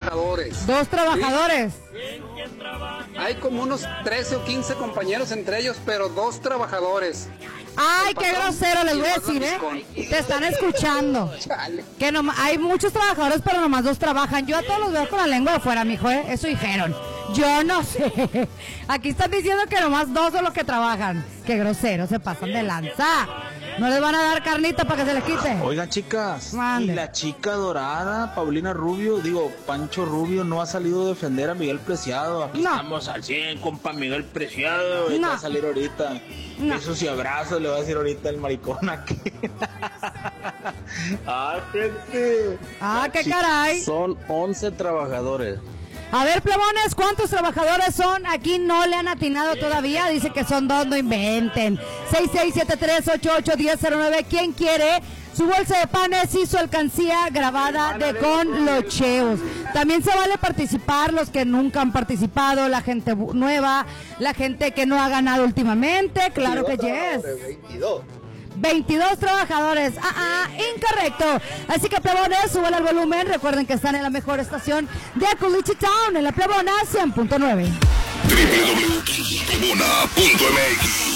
trabajadores. Dos trabajadores. ¿Sí? Hay como unos 13 o 15 compañeros entre ellos, pero dos trabajadores. Ay, qué grosero les voy a decir, Te están escuchando. Chale. Que hay muchos trabajadores, pero nomás dos trabajan. Yo a todos los veo con la lengua de fuera, mijo, Eso dijeron. Yo no sé. Aquí están diciendo que nomás dos son los que trabajan. Qué grosero, se pasan de lanza. No les van a dar carnita para que se les quite. Oigan, chicas, Mande. y la chica dorada, Paulina Rubio, Pancho Rubio, no ha salido a defender a Miguel Preciado. Aquí estamos al 100, compa Miguel Preciado. Va a salir ahorita. Besos y abrazos, le va a decir ahorita el maricón aquí. Gente. Qué caray. Son 11 trabajadores. A ver, plebones, ¿cuántos trabajadores son? Aquí no le han atinado todavía. Dice que son dos, no inventen. 6673881009. ¿Quién quiere su bolsa de panes y su alcancía grabada de con los cheos? También se vale participar los que nunca han participado, la gente nueva, la gente que no ha ganado últimamente. Claro que yes. 22 trabajadores. Incorrecto. Así que, plebones, suban el volumen. Recuerden que están en la mejor estación de Culichi Town, en la Plebona 100.9. www.plebona.mx